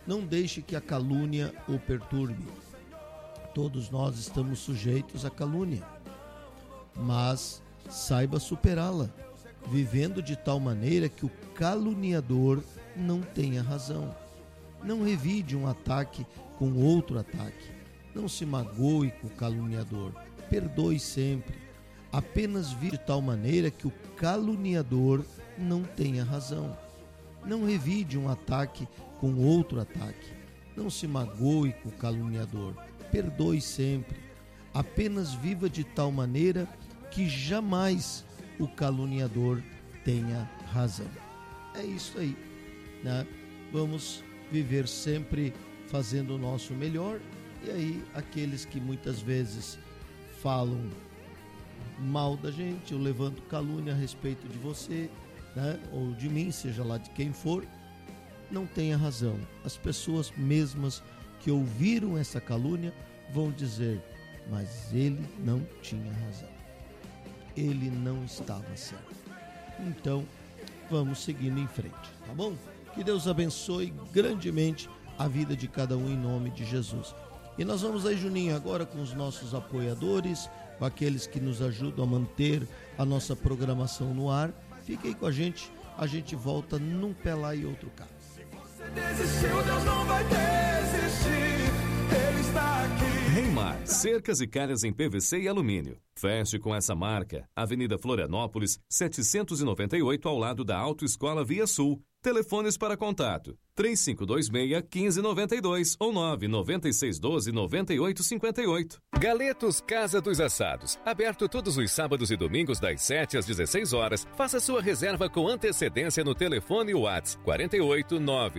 Não deixe que a calúnia o perturbe. Todos nós estamos sujeitos à calúnia, mas saiba superá-la, vivendo de tal maneira que o caluniador não tenha razão. Não revide um ataque com outro ataque. Não se magoe com o caluniador. Perdoe sempre. Apenas vive de tal maneira que o caluniador não tenha razão. Não revide um ataque com outro ataque. Não se magoe com o caluniador. Perdoe sempre. Apenas viva de tal maneira que jamais o caluniador tenha razão. É isso aí, né? Vamos viver sempre fazendo o nosso melhor. E aí, aqueles que muitas vezes falam mal da gente, eu levanto calúnia a respeito de você, né? Ou de mim, seja lá de quem for, não tenha razão. As pessoas mesmas que ouviram essa calúnia vão dizer, mas ele não tinha razão. Ele não estava certo. Então, vamos seguindo em frente, tá bom? Que Deus abençoe grandemente a vida de cada um em nome de Jesus. E nós vamos aí, Juninho, agora com os nossos apoiadores, com aqueles que nos ajudam a manter a nossa programação no ar. Fique aí com a gente volta num pé lá e outro cá. Se você desistiu, Deus não vai desistir, Ele está aqui. Reimar, cercas e calhas em PVC e alumínio. Feche com essa marca. Avenida Florianópolis, 798, ao lado da Autoescola Via Sul. Telefones para contato: 3526-1592 ou 99612-9858. Galetos Casa dos Assados. Aberto todos os sábados e domingos das 7 às 16 horas. Faça sua reserva com antecedência no telefone WhatsApp 48 9